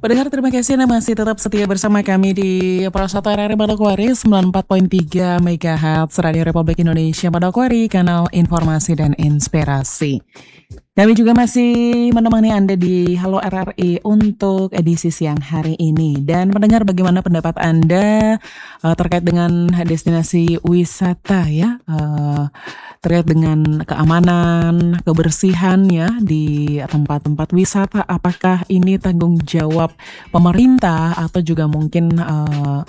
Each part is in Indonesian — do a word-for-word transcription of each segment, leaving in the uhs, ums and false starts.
Pendengar terima kasih Anda masih tetap setia bersama kami di Prasoto R R Manokwari sembilan puluh empat koma tiga MHz Radio Republik Indonesia Manokwari, kanal informasi dan inspirasi. Kami juga masih menemani Anda di Halo R R I untuk edisi siang hari ini. Dan pendengar, bagaimana pendapat Anda uh, terkait dengan destinasi wisata ya, uh, terkait dengan keamanan, kebersihan ya di tempat-tempat wisata? Apakah ini tanggung jawab pemerintah atau juga mungkin uh,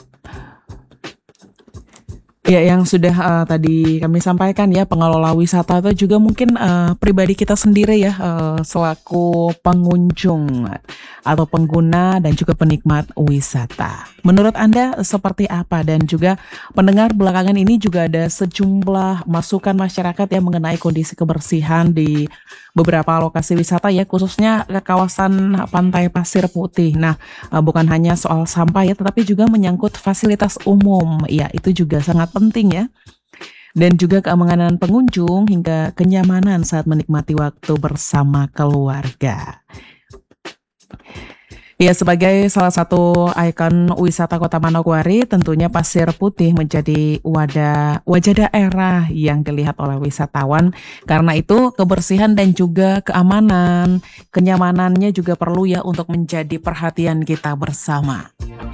ya yang sudah uh, tadi kami sampaikan ya, pengelola wisata atau juga mungkin uh, pribadi kita sendiri ya, uh, selaku pengunjung atau pengguna dan juga penikmat wisata. Menurut Anda seperti apa? Dan juga pendengar, belakangan ini juga ada sejumlah masukan masyarakat yang mengenai kondisi kebersihan di beberapa lokasi wisata ya, khususnya ke kawasan Pantai Pasir Putih. Nah, uh, bukan hanya soal sampah ya, tetapi juga menyangkut fasilitas umum. Ya, itu juga sangat penting ya. Dan juga keamanan pengunjung hingga kenyamanan saat menikmati waktu bersama keluarga. Ya, sebagai salah satu ikon wisata Kota Manokwari, tentunya Pasir Putih menjadi wadah wajah daerah yang dilihat oleh wisatawan. Karena itu kebersihan dan juga keamanan, kenyamanannya juga perlu ya untuk menjadi perhatian kita bersama.